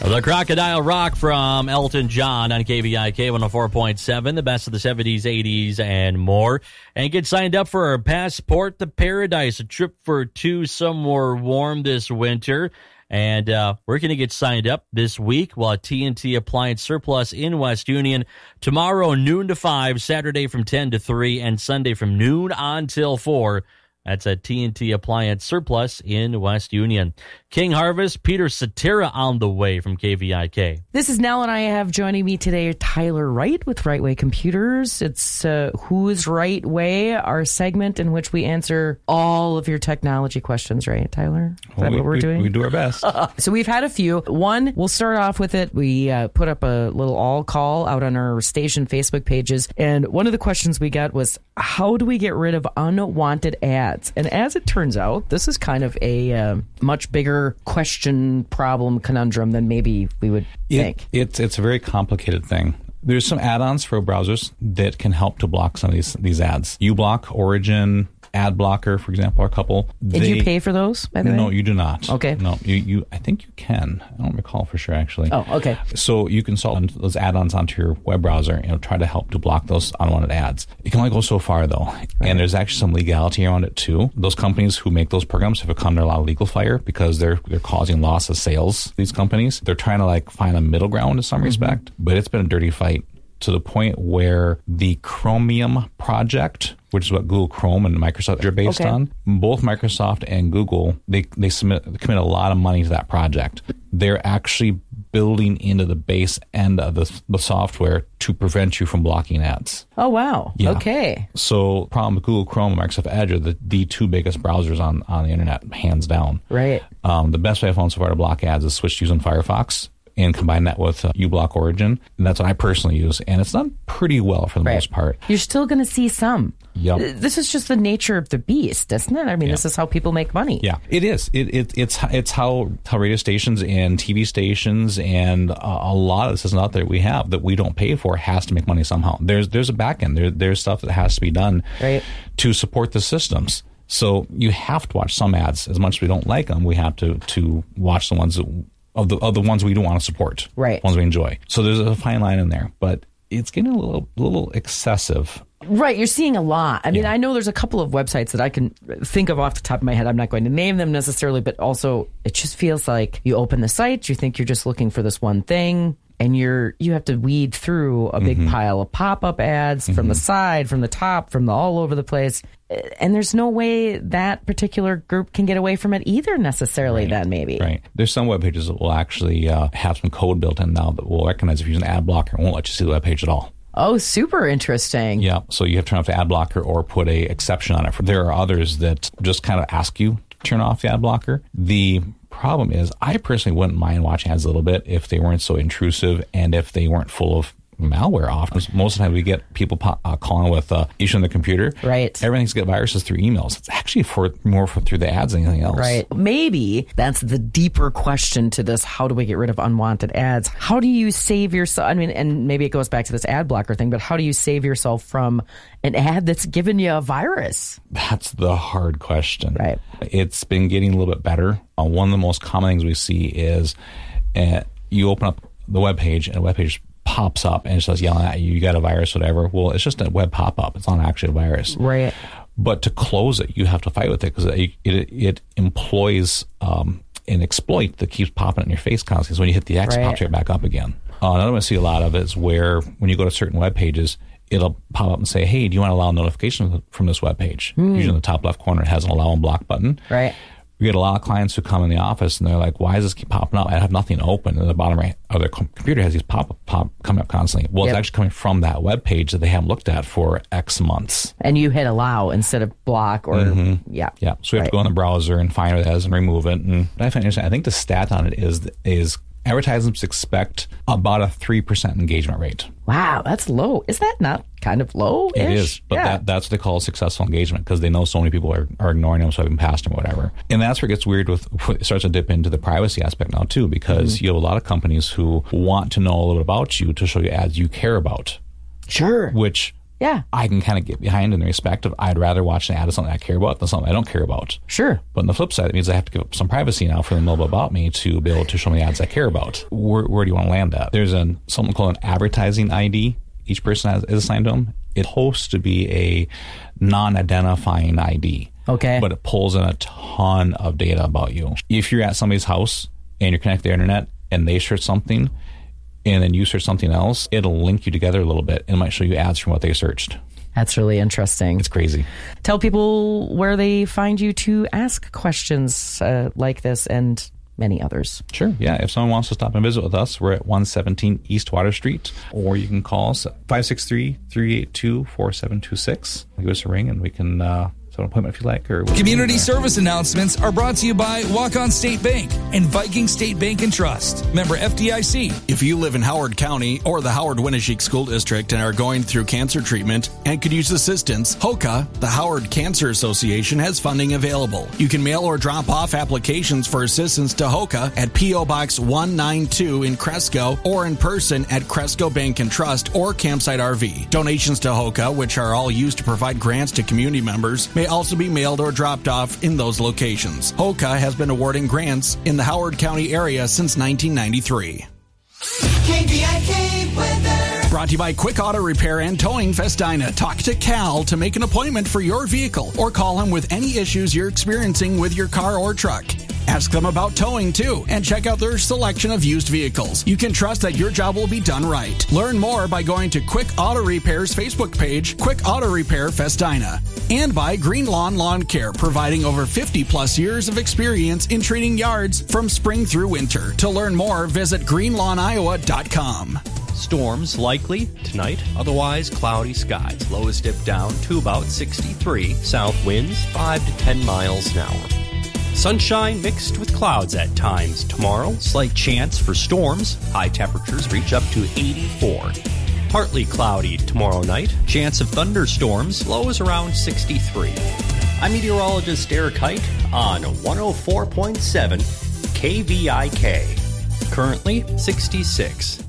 The Crocodile Rock from Elton John on KVIK 104.7, the best of the 70s, 80s, and more. And get signed up for our Passport to Paradise, a trip for two somewhere warm this winter. And we're going to get signed up this week while at TNT Appliance Surplus in West Union. Tomorrow, noon to 5, Saturday from 10 to 3, and Sunday from noon until 4. That's at TNT Appliance Surplus in West Union. King Harvest, Peter Cetera on the way from KVIK. This is Nell, and I have joining me today Tyler Wright with Right Way Computers. It's Who's Right Way, our segment in which we answer all of your technology questions, right, Tyler? Is that what we're doing? We do our best. So we've had a few. One, we'll start off with it. We put up a little all call out on our station Facebook pages, and one of the questions we got was, how do we get rid of unwanted ads? And as it turns out, this is kind of a much bigger question, problem, conundrum than maybe we would think. It's a very complicated thing. There's some add-ons for browsers that can help to block some of these ads. uBlock, Origin, Ad Blocker, for example, are a couple. Did you pay for those, by the way? No, you do not. Okay. No, you. I think you can. I don't recall for sure, actually. Oh, okay. So you can install those add-ons onto your web browser and try to help to block those unwanted ads. It can only go so far, though. Right. And there's actually some legality around it, too. Those companies who make those programs have come under a lot of legal fire because they're causing loss of sales, these companies. They're trying to find a middle ground in some respect, but it's been a dirty fight. To the point where the Chromium project, which is what Google Chrome and Microsoft are based on, both Microsoft and Google, they commit a lot of money to that project. They're actually building into the base end of the software to prevent you from blocking ads. Oh, wow. Yeah. Okay. So problem with Google Chrome and Microsoft Edge are the two biggest browsers on the internet, hands down. Right. The best way I found so far to block ads is switch to using Firefox and combine that with uBlock Origin. And that's what I personally use. And it's done pretty well for the most part. You're still going to see some. Yep. This is just the nature of the beast, isn't it? I mean, This is how people make money. Yeah, it is. It's how radio stations and TV stations and a lot of the systems out there we have that we don't pay for has to make money somehow. There's a back end. There's stuff that has to be done to support the systems. So you have to watch some ads. As much as we don't like them, we have to watch the ones that of the ones we don't want to support, ones we enjoy. So there's a fine line in there, but it's getting a little excessive. Right, you're seeing a lot. I mean, I know there's a couple of websites that I can think of off the top of my head. I'm not going to name them necessarily, but also it just feels like you open the site, you think you're just looking for this one thing, and you have to weed through a big pile of pop-up ads from the side, from the top, from all over the place. And there's no way that particular group can get away from it either necessarily then maybe. Right. There's some web pages that will actually have some code built in now that will recognize if you use an ad blocker and won't let you see the web page at all. Oh, super interesting. Yeah. So you have to turn off the ad blocker or put a exception on it. There are others that just kind of ask you to turn off the ad blocker. The problem is I personally wouldn't mind watching ads a little bit if they weren't so intrusive and if they weren't full of malware. Often, most of the time we get people calling with issues on the computer. Right. Everything's get viruses through emails. It's actually more through the ads than anything else. Right. Maybe that's the deeper question to this. How do we get rid of unwanted ads? How do you save yourself? I mean, and maybe it goes back to this ad blocker thing, but how do you save yourself from an ad that's given you a virus? That's the hard question. Right. It's been getting a little bit better. One of the most common things we see is you open up the web page and the web page pops up and it says yelling at you, you got a virus, whatever. Well, it's just a web pop-up. It's not actually a virus. Right. But to close it, you have to fight with it because it employs an exploit that keeps popping in your face constantly. So when you hit the X, it pops right back up again. Another one I see a lot of is where when you go to certain web pages, it'll pop up and say, hey, do you want to allow notifications from this web page? Usually in the top left corner, it has an allow and block button. Right. We get a lot of clients who come in the office and they're like, why does this keep popping up? I have nothing open. And the bottom right of their computer has these pop coming up constantly. Well, it's actually coming from that web page that they haven't looked at for X months. And you hit allow instead of block or, Yeah. So we have to go in the browser and find what it is and remove it. And I find interesting. I think the stat on it is advertisements expect about a 3% engagement rate. Wow, that's low. Is that not kind of low? It is, but that's what they call successful engagement because they know so many people are ignoring them, swiping past them or whatever. And that's where it gets weird it starts to dip into the privacy aspect now too, because you have a lot of companies who want to know a little bit about you to show you ads you care about. Sure. Which Yeah. I can kind of get behind in the respect of I'd rather watch an ad of something I care about than something I don't care about. Sure. But on the flip side, it means I have to give up some privacy now for them to know about me to be able to show me the ads I care about. Where do you want to land at? There's something called an advertising ID. Each person is assigned to them. It's supposed to be a non-identifying ID. Okay. But it pulls in a ton of data about you. If you're at somebody's house and you're connected to the internet and they search something and then you search something else, it'll link you together a little bit and it might show you ads from what they searched. That's really interesting. It's crazy. Tell people where they find you to ask questions like this and many others. Sure. Yeah. If someone wants to stop and visit with us, we're at 117 East Water Street, or you can call us at 563-382-4726. Give us a ring and we can set an appointment if you like. Community service announcements are brought to you by Walk-On State Bank and Viking State Bank and Trust. Member FDIC. If you live in Howard County or the Howard-Winneshiek School District and are going through cancer treatment and could use assistance, HOCA, the Howard Cancer Association, has funding available. You can mail or drop off applications for assistance to HOCA at P.O. Box 192 in Cresco or in person at Cresco Bank and Trust or Campsite RV. Donations to HOCA, which are all used to provide grants to community members, may also be mailed or dropped off in those locations. HOCA has been awarding grants in the Howard County area since 1993. KVIK weather. Brought to you by Quick Auto Repair and Towing Festina. Talk to Cal to make an appointment for your vehicle or call him with any issues you're experiencing with your car or truck. Ask them about towing, too, and check out their selection of used vehicles. You can trust that your job will be done right. Learn more by going to Quick Auto Repair's Facebook page, Quick Auto Repair Festina. And by Green Lawn Lawn Care, providing over 50-plus years of experience in treating yards from spring through winter. To learn more, visit greenlawnoiowa.com. Storms likely tonight, otherwise cloudy skies. Lows dip down to about 63. South winds 5 to 10 miles an hour. Sunshine mixed with clouds at times tomorrow. Slight chance for storms. High temperatures reach up to 84. Partly cloudy tomorrow night. Chance of thunderstorms. Lows around 63. I'm meteorologist Eric Height on 104.7 KVIK. Currently 66.